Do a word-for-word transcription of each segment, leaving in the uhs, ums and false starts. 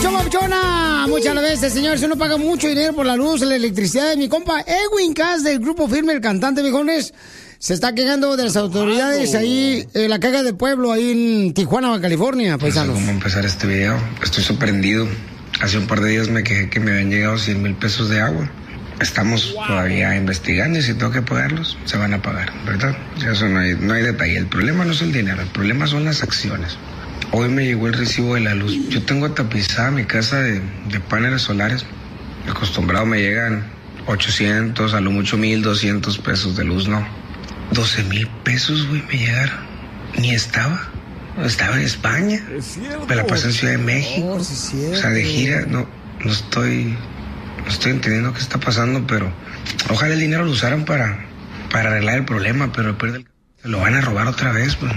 eso, papuchona! Muchas veces, señores, uno paga mucho dinero por la luz, la electricidad. Mi compa Edwin Cass del Grupo Firme, el cantante, viejones, se está quejando de las autoridades ahí en la caga del pueblo, ahí en Tijuana, California, paisanos. No sé cómo empezar este video. Estoy sorprendido. Hace un par de días me quejé que me habían llegado cien mil pesos de agua. Estamos wow. todavía investigando y si tengo que pagarlos, se van a pagar, ¿verdad? Eso no hay, no hay detalle. El problema no es el dinero, el problema son las acciones. Hoy me llegó el recibo de la luz. Yo tengo tapizada mi casa de, de paneles solares. Acostumbrado me llegan ochocientos, a lo mucho mil doscientos pesos de luz, ¿no? doce mil pesos, güey, me llegaron. Ni estaba. Estaba en España. Me la pasé en Ciudad de México. Oh, sí, o sea, de gira, no, no estoy... No estoy entendiendo qué está pasando, pero ojalá el dinero lo usaran para, para arreglar el problema, pero después se lo van a robar otra vez, pues.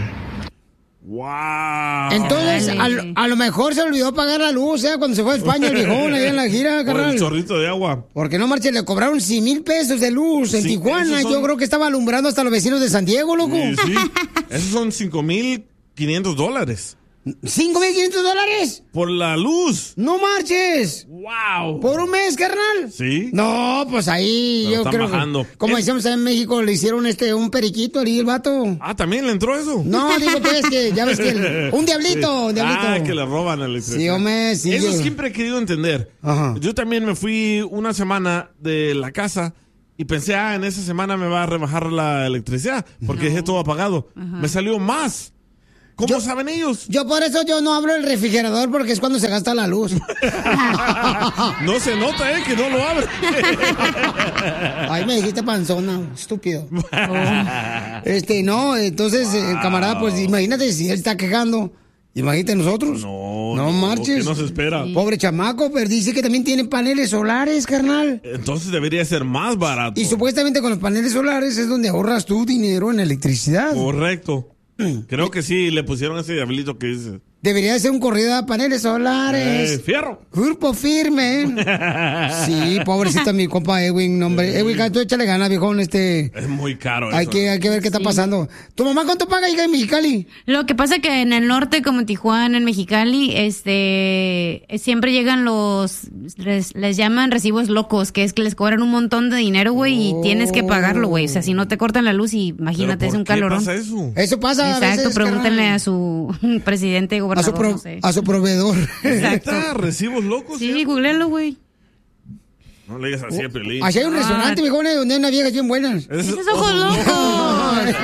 ¡Wow! Entonces, a, a lo mejor se olvidó pagar la luz, ¿eh? Cuando se fue a España el viejón, allá en la gira, carnal. Por el chorrito de agua. Porque no marche, le cobraron cien mil pesos de luz en sí, Tijuana. Son... Yo creo que estaba alumbrando hasta los vecinos de San Diego, loco. Sí, sí. Esos son cinco mil quinientos dólares. ¿Cinco mil quinientos dólares? Por la luz. ¡No marches! ¡Wow! ¿Por un mes, carnal? Sí. No, pues ahí Pero yo creo bajando. que, como ¿Es? decíamos en México, le hicieron este un periquito ahí el vato. Ah, ¿también le entró eso? No, digo pues que ya ves que el, un diablito, sí. un diablito. Ah, que le roban la electricidad. Sí, hombre, sí. Eso yo... siempre he querido entender. Ajá. Yo también me fui una semana de la casa y pensé, ah, en esa semana me va a rebajar la electricidad porque no. dejé todo apagado. Ajá. Me salió más. ¿Cómo yo, saben ellos? Yo por eso yo no abro el refrigerador porque es cuando se gasta la luz. No se nota, ¿eh? Que no lo abre. Ay, me dijiste panzona, estúpido. Oh. Este, no, entonces, wow. eh, camarada, pues imagínate si él está quejando. Imagínate nosotros. No, no, no marches. ¿Qué nos espera? Sí. Pobre chamaco, pero dice que también tiene paneles solares, carnal. Entonces debería ser más barato. Y supuestamente con los paneles solares es donde ahorras tu dinero en electricidad. Correcto. Creo que sí, le pusieron ese diablito que dice. Debería ser un corrido de paneles solares. Eh, fierro. Grupo Firme. Sí, pobrecito mi compa Edwin, hombre. Edwin, tú échale ganas, viejón, este. Es muy caro hay eso. Que, hay que ver qué está sí. pasando. ¿Tu mamá cuánto paga, hija, en Mexicali? Lo que pasa que en el norte, como en Tijuana, en Mexicali, este, siempre llegan los, les, les llaman recibos locos, que es que les cobran un montón de dinero, güey, oh. y tienes que pagarlo, güey. O sea, si no te cortan la luz, imagínate, es un calorón. ¿Qué pasa eso? Eso pasa Exacto, a veces, pregúntenle carnal. a su presidente, gobernador. A su, pro, no sé. a su proveedor. Exacto. ¿Recibos locos? Sí, ¿sí? Googleenlo, güey. No le digas así a Pelín. Allá hay un ah. restaurante, viejones, donde hay unas viejas bien buenas. Esos es ojos locos.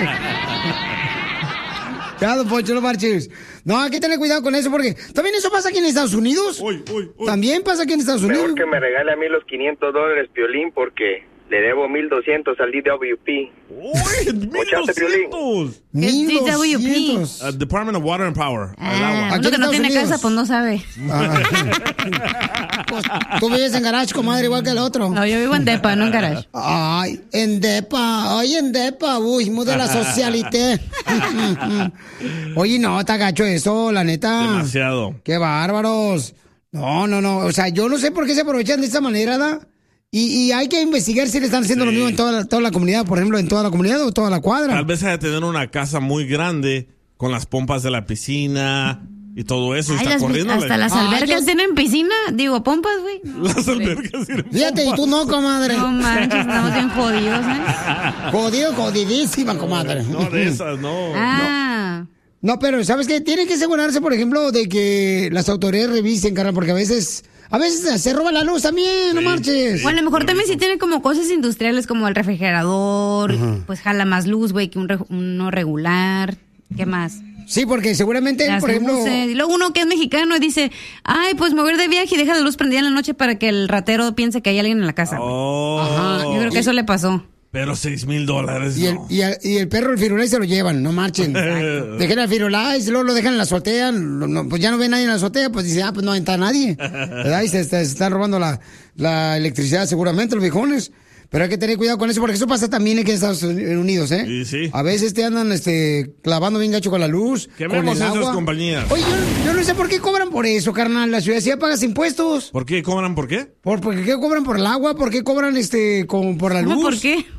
Ya, don Poncho, no marches. No, hay que tener cuidado con eso porque también eso pasa aquí en Estados Unidos. Uy, uy, uy. También pasa aquí en Estados Unidos. Mejor que me regale a mí los quinientos dólares, Piolín, porque le debo mil doscientos al D W P. ¡Uy! ¡mil doscientos! mil doscientos. Uh, Department of Water and Power. Ah, uno que no tiene Unidos. Casa, pues no sabe. Ah. Pues, tú vives en garage, comadre, igual que el otro. No, yo vivo en depa, no en garage. Ay, en depa. Ay, en depa. Uy, muy de la socialité. Oye, no, está gacho eso, la neta. Demasiado. Qué bárbaros. No, no, no. O sea, yo no sé por qué se aprovechan de esta manera, ¿da? Y, y hay que investigar si le están haciendo sí. lo mismo en toda la, toda la comunidad, por ejemplo, en toda la comunidad o toda la cuadra. Tal vez haya de tener una casa muy grande con las pompas de la piscina y todo eso. Ay, y está las, corriendo hasta la... las albercas Ay, yo... tienen piscina, digo, pompas, güey. No, las albercas tienen Fíjate, pompas. y tú no, comadre. No manches, estamos bien jodidos, ¿eh? Jodido, jodidísima, comadre. No, de esas, no. Ah. No. No, pero ¿sabes qué? Tienen que asegurarse, por ejemplo, de que las autoridades revisen, carnal, porque a veces... A veces se roba la luz también, sí, no marches. Sí. O a lo mejor también sí tiene como cosas industriales como el refrigerador, uh-huh. pues jala más luz, güey, que un re- uno regular. ¿Qué más? Sí, porque seguramente, Las por ejemplo... luces. Y luego uno que es mexicano y dice, ay, pues me voy de viaje y deja la luz prendida en la noche para que el ratero piense que hay alguien en la casa. Oh. Ajá. Yo creo que y... eso le pasó. Pero seis mil dólares, y, no. el, y, el, y el perro, el firulais, se lo llevan, no marchen. Dejen al firulais, luego lo dejan en la azotea, no, no, pues ya no ve nadie en la azotea, pues dice, ah, pues no entra nadie. ¿Verdad? Y se, se, se están robando la, la electricidad seguramente, los viejones. Pero hay que tener cuidado con eso, porque eso pasa también aquí en Estados Unidos, ¿eh? Sí, sí. A veces te andan este, clavando bien gacho con la luz, ¿Qué con el vemos agua. esas compañías? Oye, yo, yo no sé por qué cobran por eso, carnal. La ciudad sí pagas impuestos. ¿Por qué cobran por qué? ¿Por, por qué cobran por el agua? ¿Por qué cobran este con, por la luz? ¿Por qué?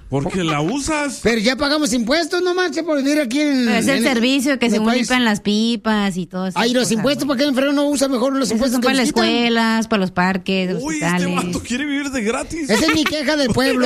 Porque la usas. Pero ya pagamos impuestos, no marche, por vivir aquí en... Pero es el en servicio que en se el país. limpian las pipas y todo eso. Ay, los impuestos, ¿para qué en Fresno no usa mejor los Esos impuestos son que para las nos quitan? escuelas, para los parques, los Uy, hospitales. este vato quiere vivir de gratis. Esa es mi queja del pueblo.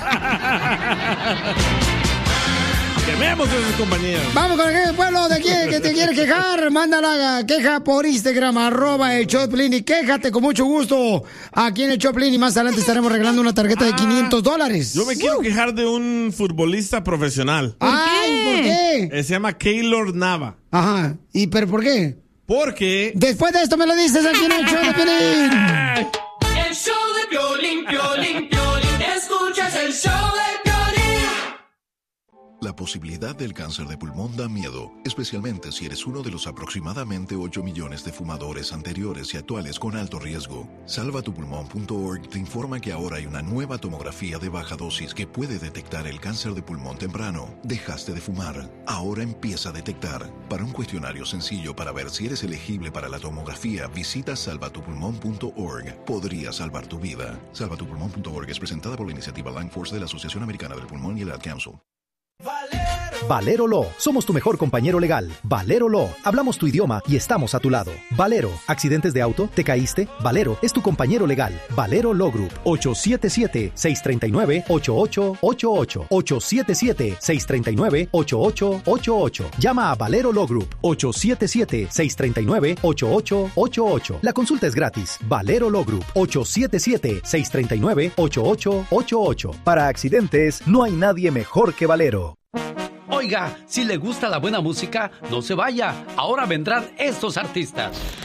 Quememos esas compañías. Vamos con el pueblo de quién que te quiere quejar. Mándala queja por Instagram, arroba el Choplin y quéjate con mucho gusto aquí en el Choplin y más adelante estaremos regalando una tarjeta de quinientos dólares. Yo me quiero quejar de un futbolista profesional. Ay, ¿por qué? Eh, se llama Keylor Nava. Ajá, ¿y pero por qué? Porque... Después de esto me lo dices aquí en el show de Piolín. El show de Piolín, Piolín, Piolín. Escuchas el show de Piolín. La posibilidad del cáncer de pulmón da miedo, especialmente si eres uno de los aproximadamente ocho millones de fumadores anteriores y actuales con alto riesgo. salva tu pulmón punto org te informa que ahora hay una nueva tomografía de baja dosis que puede detectar el cáncer de pulmón temprano. Dejaste de fumar, ahora empieza a detectar. Para un cuestionario sencillo para ver si eres elegible para la tomografía, visita salva tu pulmón punto org. Podría salvar tu vida. salva tu pulmón punto org es presentada por la iniciativa Lung Force de la Asociación Americana del Pulmón y el Ad Council. Valero Law, somos tu mejor compañero legal. Valero Law, hablamos tu idioma y estamos a tu lado. Valero, ¿accidentes de auto? ¿Te caíste? Valero es tu compañero legal. Valero Law Group, ocho siete siete, seis tres nueve, ocho ocho ocho ocho. ocho siete siete, seis tres nueve, ocho ocho ocho ocho. Llama a Valero Law Group, ocho siete siete, seis tres nueve, ocho ocho ocho ocho. La consulta es gratis. Valero Law Group, ocho siete siete, seis tres nueve, ocho ocho ocho ocho. Para accidentes, no hay nadie mejor que Valero. Oiga, si le gusta la buena música, no se vaya. Ahora vendrán estos artistas.